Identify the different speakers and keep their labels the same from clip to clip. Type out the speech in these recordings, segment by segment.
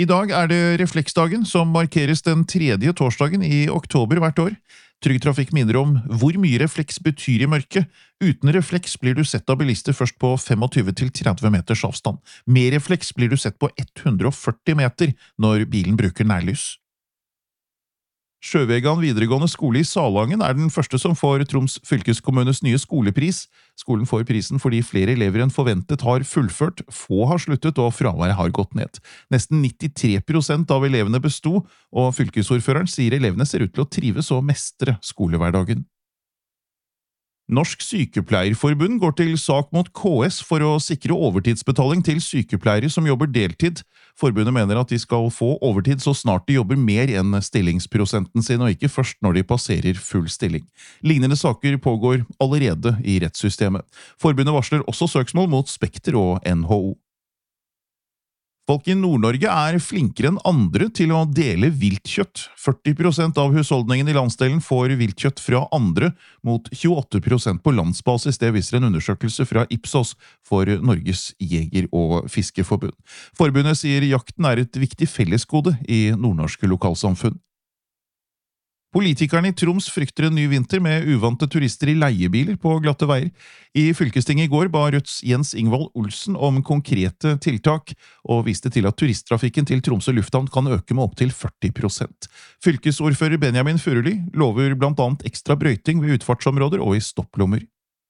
Speaker 1: I dag det refleksdagen, som markeres den tredje torsdagen i oktober hvert år. Trygg Trafikk minner om hvor mye refleks betyr i mørket. Uten refleks blir du sett av bilister først på 25–30 meters avstand. Med refleks blir du sett på 140 meter når bilen bruker nærlys. Sjøvegan videregående skole i Salangen den første som får Troms fylkeskommunes nye skolepris. Skolen får prisen fordi flere elever enn forventet har fullført, få har sluttet og fraværet har gått ned. Nesten 93% av elevene besto, og fylkesordføreren sier elevene ser ut til å trives og mestre skolehverdagen. Norsk Sykepleierforbund går til sak mot KS for å sikre overtidsbetaling til sykepleiere som jobber deltid. Forbundet mener at de skal få overtid så snart de jobber mer enn stillingsprosenten sin, og ikke først når de passerer full stilling. Lignende saker pågår allerede i rettssystemet. Forbundet varsler også søksmål mot Spekter og NHO. Folk i Nord-Norge flinkere enn andre til å dele viltkjøtt. 40% av husholdningen i landsdelen får viltkjøtt fra andre, mot 28% på landsbasis. Det viser en undersøkelse fra Ipsos for Norges Jeger- og Fiskeforbund. Forbundet sier jakten et viktig fellesgode i nordnorske lokalsamfunn. Politikerne i Troms frykter en ny vinter med uvante turister i leiebiler på glatte veier. I fylkestinget i går ba Rødts Jens Ingvald Olsen om konkrete tiltak, og viste til at turisttrafikken til Tromsø lufthavn kan øke med opp til 40%. Fylkesordfører Benjamin Furuli lover blant annet ekstra brøyting ved utfartsområder og i stopplommer.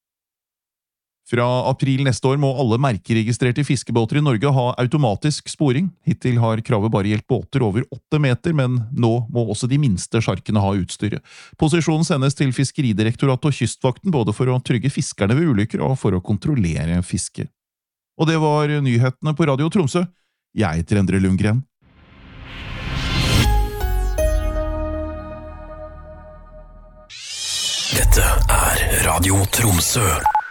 Speaker 1: Fra april neste år må alle merkeregistrerte fiskebåter i Norge ha automatisk sporing. Hittil har kravet bare gjeldt båter over 8 meter, men nå må også de minste sjarkene ha utstyret. Posisjonen sendes til Fiskeridirektoratet og Kystvakten, både for å trygge fiskerne ved ulykker og for å kontrollere fiske. Og det var nyhetene på Radio Tromsø. Jeg heter Endre Lundgren.
Speaker 2: Dette Radio Tromsø.